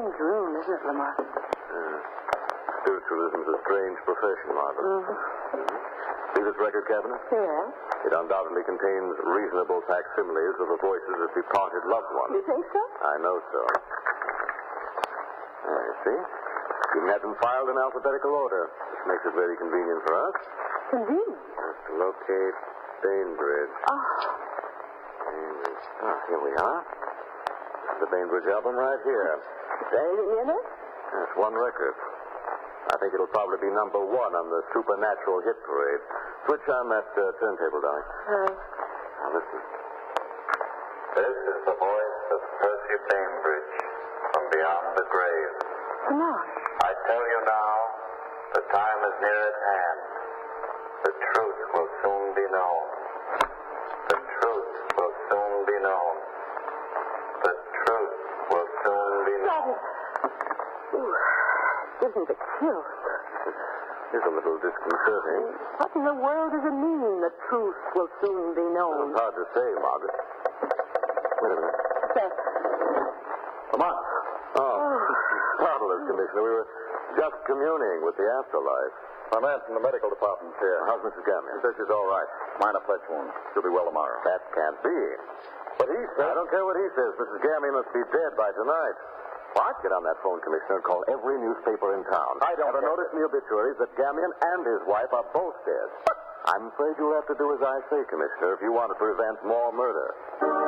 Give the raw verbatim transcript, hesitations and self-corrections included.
dream, isn't it, Lamont? Uh, spiritualism's a strange profession, Margaret. Mm-hmm. See this record cabinet? Yeah. It undoubtedly contains reasonable facsimiles of the voices of departed loved ones. You think so? I know so. There, you see? You can have them filed in alphabetical order. This makes it very convenient for us. Convenient. Just to locate Bainbridge. Oh. Bainbridge. Ah, here we are. This is the Bainbridge album right here. Is there anything in it? That's one record. I think it'll probably be number one on the Supernatural Hit Parade. Switch on that uh, turntable, darling. Uh, Now listen. This is the voice of Percy Bainbridge from beyond the grave. Lamont. I tell you now, the time is near at hand. The truth will soon be known. The truth will soon be known. The truth will soon be known. Ooh, gives me the chills. It's a little disconcerting. What in the world does it mean, the truth will soon be known? It's hard to say, Margaret. Wait a minute. Seth. Lamont. Oh, marvelous, Commissioner. We were just communing with the afterlife. My man from the medical department's here. How's Missus Gamion? Says she's all right. Minor flesh wound. She'll be well tomorrow. That can't be. But he says... I don't care what he says. Missus Gamion must be dead by tonight. What? Get on that phone, Commissioner, and call every newspaper in town. I don't Have a care. notice in the obituaries that Gamion and his wife are both dead. I'm afraid you'll have to do as I say, Commissioner, if you want to prevent more murder.